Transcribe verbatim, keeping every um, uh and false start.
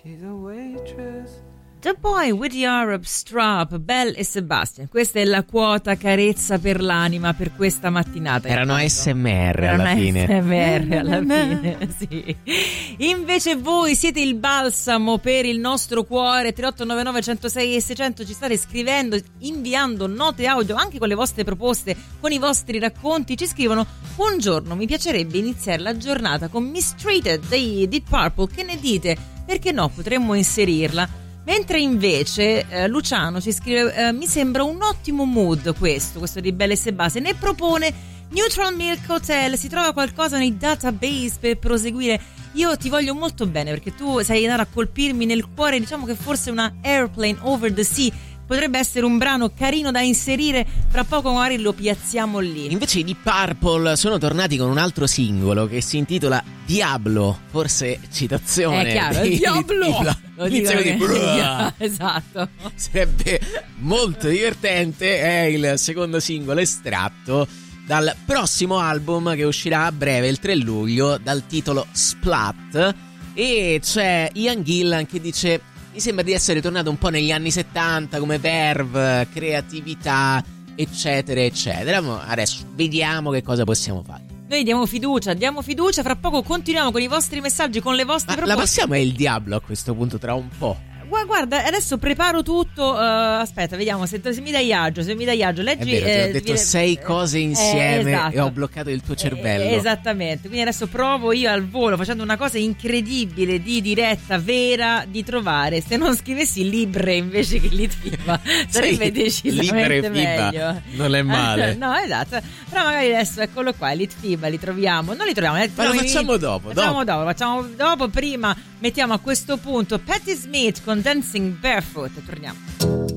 She's a waitress. The Boy with the Arab Strap, Belle e Sebastian. Questa è la quota carezza per l'anima per questa mattinata. Erano A S M R alla Erano fine. A S M R alla fine, sì. Invece voi siete il balsamo per il nostro cuore. tre otto nove nove uno zero sei e seicento ci state scrivendo, inviando note audio anche con le vostre proposte, con i vostri racconti. Ci scrivono: buongiorno, mi piacerebbe iniziare la giornata con Mistreated dei Deep Purple. Che ne dite? Perché no, potremmo inserirla. Mentre invece eh, Luciano ci scrive eh, mi sembra un ottimo mood questo, questo di Belle e Sebastian, ne propone Neutral Milk Hotel. Si trova qualcosa nei database per proseguire? Io ti voglio molto bene perché tu sei andato a colpirmi nel cuore. Diciamo che forse una Airplane Over the Sea potrebbe essere un brano carino da inserire, fra poco magari lo piazziamo lì. Invece i Deep Purple sono tornati con un altro singolo che si intitola Diablo, forse citazione. È chiaro, di, Diablo! Di, di, Lo Inizio di che... Esatto. Sarebbe molto divertente, è il secondo singolo estratto dal prossimo album che uscirà a breve, il tre luglio, dal titolo Splat, e c'è Ian Gillan che dice: mi sembra di essere tornato un po' negli anni settanta come verve, creatività, eccetera eccetera. Ma adesso vediamo che cosa possiamo fare. Noi diamo fiducia, diamo fiducia, fra poco continuiamo con i vostri messaggi, con le vostre Ma proposte. la passiamo è il diavolo a questo punto tra un po'. Guarda, adesso preparo tutto. Uh, aspetta, vediamo se, se mi dai agio. Se mi dai agio, leggi. È vero, eh, ti ho detto viene... sei cose insieme, eh, esatto. E ho bloccato il tuo cervello. Eh, esattamente. Quindi adesso provo io al volo, facendo una cosa incredibile di diretta vera, di trovare. Se non scrivessi Libre invece che Litfiba, sarebbe sì, decisamente meglio. Non è male. No, esatto. Però magari adesso eccolo qua, Litfiba li troviamo. Non li troviamo. Eh, Ma lo facciamo dopo. Facciamo dopo. dopo. Facciamo dopo. Prima mettiamo a questo punto Patti Smith con Dancing Barefoot e torniamo.